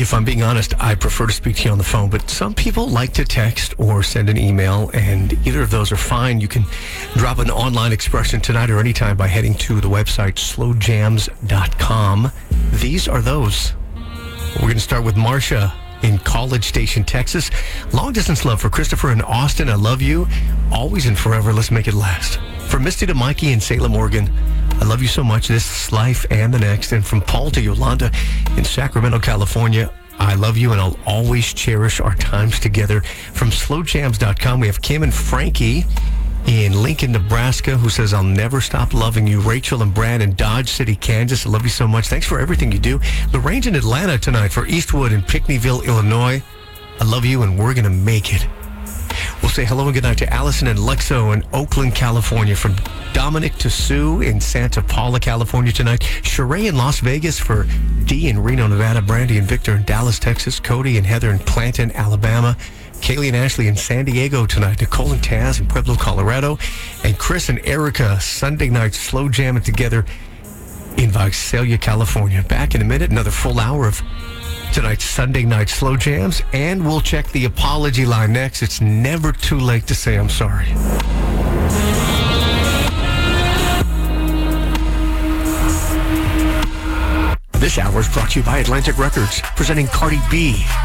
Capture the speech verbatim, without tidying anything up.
if I'm being honest, I prefer to speak to you on the phone, but some people like to text or send an email, and either of those are fine. You can drop an online expression tonight or anytime by heading to the website slow jams dot com. These are those. We're going to start with Marcia in College Station, Texas. Long distance love for Christopher in Austin. I love you. Always and forever. Let's make it last. From Misty to Mikey in Salem, Oregon. I love you so much. This life and the next. And from Paul to Yolanda in Sacramento, California. I love you and I'll always cherish our times together. From slow jams dot com, we have Kim and Frankie in Lincoln, Nebraska, who says, I'll never stop loving you. Rachel and Brad in Dodge City, Kansas. I love you so much. Thanks for everything you do. Lorraine in Atlanta tonight for Eastwood in Pinckneyville, Illinois. I love you and we're going to make it. We'll say hello and good night to Allison and Lexo in Oakland, California. From Dominic to Sue in Santa Paula, California tonight. Sheree in Las Vegas for Dee in Reno, Nevada. Brandy and Victor in Dallas, Texas. Cody and Heather in Clanton, Alabama. Kaylee and Ashley in San Diego tonight. Nicole and Taz in Pueblo, Colorado. And Chris and Erica Sunday night slow jamming together in Visalia, California. Back in a minute, another full hour of tonight's Sunday night slow jams. And we'll check the apology line next. It's never too late to say I'm sorry. This hour is brought to you by Atlantic Records, presenting Cardi B